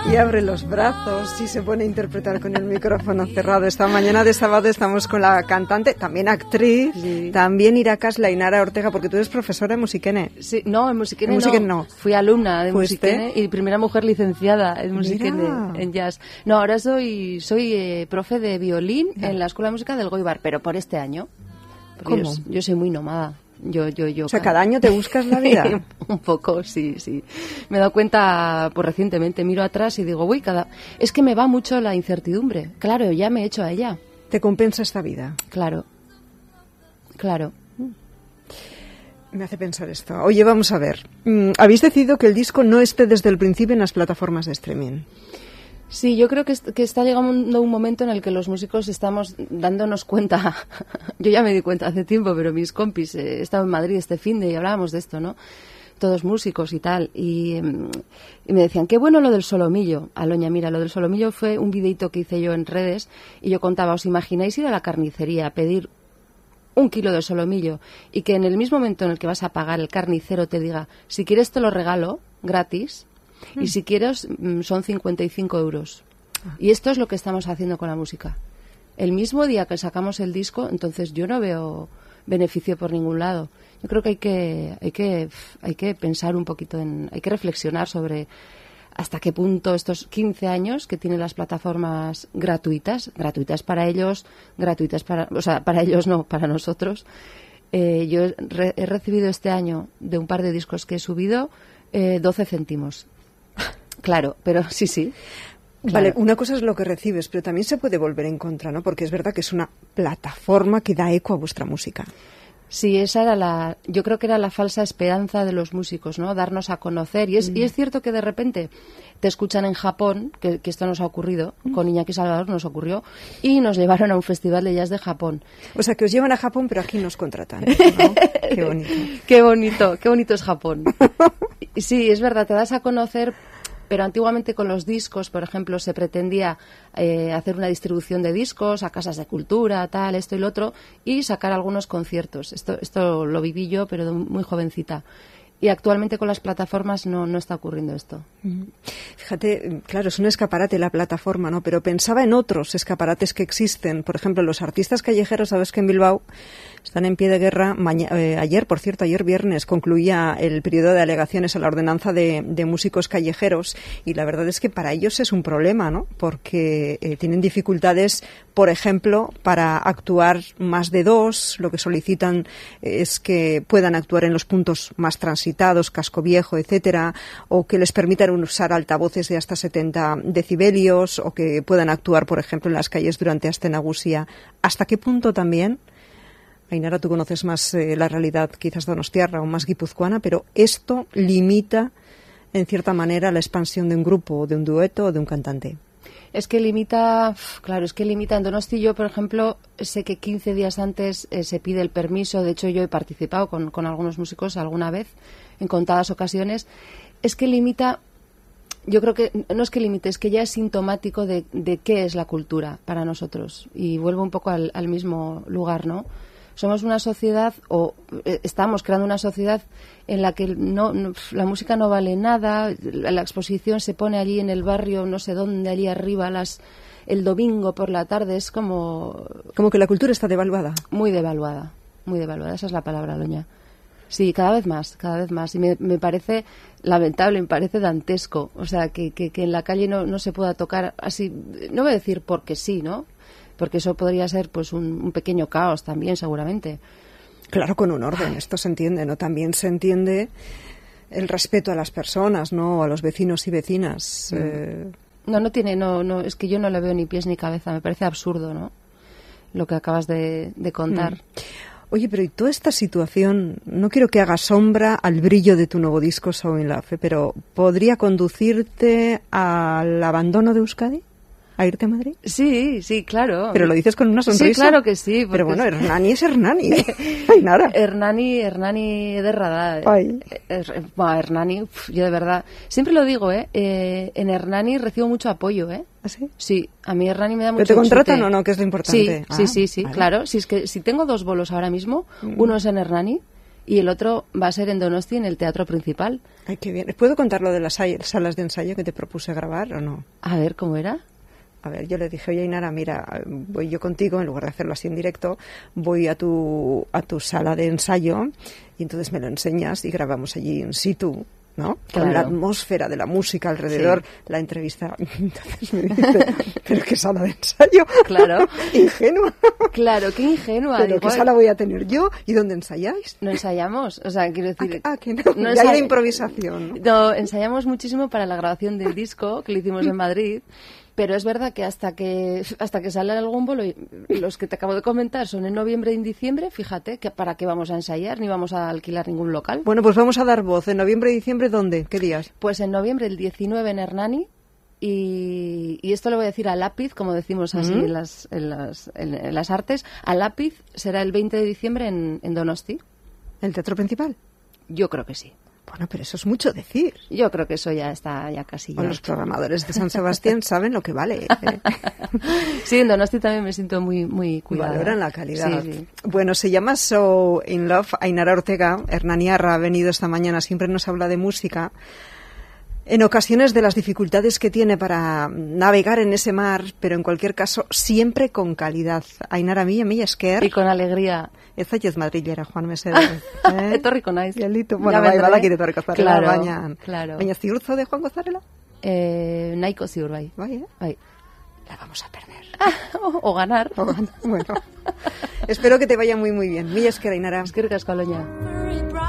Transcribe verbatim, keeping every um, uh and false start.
Y abre los brazos y se pone a interpretar con el micrófono cerrado. Esta mañana de sábado estamos con la cantante, también actriz, sí. También Iracasla Ainara Ortega, porque tú eres profesora de Musiquene. Sí, no, en Musiquene, en Musiquene no. no. Fui alumna de ¿Fuiste? Musiquene y primera mujer licenciada en Musiquene, en jazz. No, ahora soy soy eh, profe de violín ya. En la Escuela de Música del Goibar, pero por este año. ¿Cómo? Yo, yo soy muy nómada. Yo, yo, yo, o sea, cada año te buscas la vida. Un poco, sí, sí. Me he dado cuenta, pues recientemente, miro atrás y digo, uy, cada... es que me va mucho la incertidumbre. Claro, ya me he hecho a ella. ¿Te compensa esta vida? Claro, claro. Me hace pensar esto. Oye, vamos a ver. Habéis decidido que el disco no esté desde el principio en las plataformas de streaming. Sí, yo creo que, que está llegando un momento en el que los músicos estamos dándonos cuenta. Yo ya me di cuenta hace tiempo, pero mis compis, eh, he estado en Madrid este finde y hablábamos de esto, ¿no? Todos músicos y tal. Y, y me decían, qué bueno lo del solomillo. Aloña, mira, lo del solomillo fue un videito que hice yo en redes y yo contaba, ¿os imagináis ir a la carnicería a pedir un kilo de solomillo y que en el mismo momento en el que vas a pagar el carnicero te diga, si quieres te lo regalo gratis? Y si quieres, son cincuenta y cinco euros. Y esto es lo que estamos haciendo con la música. El mismo día que sacamos el disco, entonces yo no veo beneficio por ningún lado. Yo creo que hay que, hay que, hay que pensar un poquito, en, hay que reflexionar sobre hasta qué punto estos quince años que tienen las plataformas gratuitas, gratuitas para ellos, gratuitas para, o sea, para ellos no, para nosotros. Eh, yo he, re, he recibido este año de un par de discos que he subido eh, doce céntimos. Claro, pero sí, sí. Claro. Vale, una cosa es lo que recibes, pero también se puede volver en contra, ¿no? Porque es verdad que es una plataforma que da eco a vuestra música. Sí, esa era la, yo creo que era la falsa esperanza de los músicos, ¿no? Darnos a conocer. Y es, mm. y es cierto que de repente te escuchan en Japón, que, que esto nos ha ocurrido, mm. con Iñaki Salvador nos ocurrió, y nos llevaron a un festival de jazz de Japón. O sea, que os llevan a Japón, pero aquí nos contratan, ¿no? Qué bonito. Qué bonito, qué bonito es Japón. Sí, es verdad, te das a conocer. Pero antiguamente con los discos, por ejemplo, se pretendía eh, hacer una distribución de discos a casas de cultura, tal, esto y lo otro, y sacar algunos conciertos. Esto, esto lo viví yo, pero muy jovencita. Y actualmente con las plataformas no, no está ocurriendo esto. Fíjate, claro, es un escaparate la plataforma, ¿no? Pero pensaba en otros escaparates que existen. Por ejemplo, los artistas callejeros, sabes que en Bilbao están en pie de guerra. Maña, eh, ayer, por cierto, ayer viernes concluía el periodo de alegaciones a la ordenanza de, de músicos callejeros y la verdad es que para ellos es un problema, ¿no? Porque eh, tienen dificultades, por ejemplo, para actuar más de dos. Lo que solicitan es que puedan actuar en los puntos más transitados, casco viejo, etcétera, o que les permitan usar altavoces de hasta setenta decibelios o que puedan actuar, por ejemplo, en las calles durante Aste Nagusia. ¿Hasta qué punto también? Ainara, tú conoces más eh, la realidad quizás donostiarra o más guipuzcoana, pero esto limita, en cierta manera, la expansión de un grupo, de un dueto o de un cantante. Es que limita, claro, es que limita. En Donosti yo, por ejemplo, sé que quince días antes eh, se pide el permiso. De hecho, yo he participado con, con algunos músicos alguna vez, en contadas ocasiones. Es que limita, yo creo que, no es que limite, es que ya es sintomático de, de qué es la cultura para nosotros. Y vuelvo un poco al, al mismo lugar, ¿no? Somos una sociedad, o eh, estamos creando una sociedad en la que no, no, la música no vale nada, la, la exposición se pone allí en el barrio, no sé dónde, allí arriba, las, el domingo por la tarde, es como... Como que la cultura está devaluada. Muy devaluada, muy devaluada, esa es la palabra, Loña. Sí, cada vez más, cada vez más. Y me, me parece lamentable, me parece dantesco. O sea, que, que, que en la calle no, no se pueda tocar así, no voy a decir porque sí, ¿no? Porque eso podría ser pues un, un pequeño caos también, seguramente. Claro, con un orden, esto se entiende, ¿no? También se entiende el respeto a las personas, ¿no? A los vecinos y vecinas. Mm. Eh... No, no tiene, no, no, es que yo no le veo ni pies ni cabeza, me parece absurdo, ¿no? Lo que acabas de, de contar. Mm. Oye, pero y toda esta situación, no quiero que haga sombra al brillo de tu nuevo disco, So in Love, pero ¿podría conducirte al abandono de Euskadi? ¿A irte a Madrid? Sí, sí, claro. Pero lo dices con una sonrisa. Sí, claro que sí. Pero bueno, Hernani es Hernani. Ay, nada. Hernani, Hernani de Radá. Ay. Bueno, Hernani, uf, yo de verdad, siempre lo digo, ¿eh? eh en Hernani recibo mucho apoyo, ¿eh? ¿Ah, sí? Sí, a mí Hernani me da mucho ¿Pero te contratan chute. o no? Que es lo importante. Sí, ah, sí, sí, sí, vale. claro. Si es que si tengo dos bolos ahora mismo, mm. uno es en Hernani y el otro va a ser en Donosti, en el Teatro Principal. Ay, qué bien. ¿Puedo contar lo de las salas de ensayo que te propuse grabar o no? A ver, ¿cómo era? A ver, yo le dije, oye, Ainara, mira, voy yo contigo, en lugar de hacerlo así en directo, voy a tu, a tu sala de ensayo y entonces me lo enseñas y grabamos allí in situ, ¿no? Claro. Con la atmósfera de la música alrededor, sí. La entrevista. Entonces me dice, ¿pero qué sala de ensayo? Claro. Ingenua. Claro, qué ingenua. ¿Pero qué sala voy a tener yo? ¿Y dónde ensayáis? No ensayamos, o sea, quiero decir... Ah, ah que no, no ya hay de improvisación. ¿No? No, ensayamos muchísimo para la grabación del disco que lo hicimos en Madrid. Pero es verdad que hasta que hasta que sale algún bolo, los que te acabo de comentar son en noviembre y en diciembre, fíjate, que para qué vamos a ensayar, ni vamos a alquilar ningún local. Bueno, pues vamos a dar voz. ¿En noviembre y diciembre dónde? ¿Qué días? Pues en noviembre el diecinueve en Hernani y, y esto lo voy a decir a lápiz, como decimos así mm. en, las, en, las, en, en las artes, a lápiz será el veinte de diciembre en, en Donosti. ¿El Teatro Principal? Yo creo que sí. Bueno, pero eso es mucho decir. Yo creo que eso ya está ya casi ya. O los programadores de San Sebastián saben lo que vale. ¿eh? Sí, en Donosti también me siento muy muy cuidada. Valoran la calidad. Sí, sí. Bueno, se llama So in Love. Ainara Ortega, hernaniarra, ha venido esta mañana, siempre nos habla de música. En ocasiones de las dificultades que tiene para navegar en ese mar, pero en cualquier caso siempre con calidad. Ainara, mila mila esker. Y con alegría. Ez zaitez madrilera, Juan Mesedez. Eh? Etorriko naiz. Gelito. Bueno, bai, badakit etorriko zarela, claro, baina... Claro. Baina ziur zaude joango zarela? Eh, nahiko ziur, bai. Bai, eh? Bai. La vamos a perder. o, o ganar. O ganar. Bueno. Espero que te vaya muy, muy bien. Mila esker, Ainara. Eskerrik asko, Aloña.